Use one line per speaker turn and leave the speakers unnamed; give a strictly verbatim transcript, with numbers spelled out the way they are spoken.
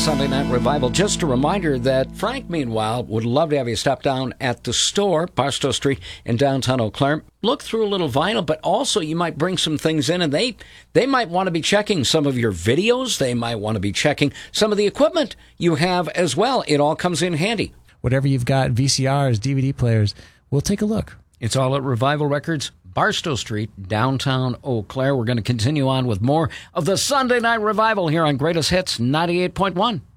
Sunday Night Revival. Just a reminder that Frank, meanwhile, would love to have you stop down at the store, Barstow Street in downtown Eau Claire. Look through a little vinyl, but also you might bring some things in, and they, they might want to be checking some of your videos. They might want to be checking some of the equipment you have as well. It all comes in handy.
Whatever you've got, V C Rs, D V D players, we'll take a look.
It's all at Revival Records, Barstow Street, downtown Eau Claire. We're going to continue on with more of the Sunday Night Revival here on Greatest Hits ninety-eight point one.